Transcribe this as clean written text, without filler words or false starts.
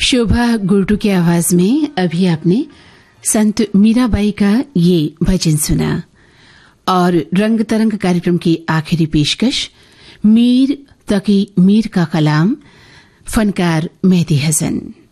शोभा गुर्टू की आवाज में अभी आपने संत मीराबाई का ये भजन सुना और रंग तरंग कार्यक्रम की आखिरी पेशकश मीर तकी मीर का कलाम, फनकार मेहदी हसन।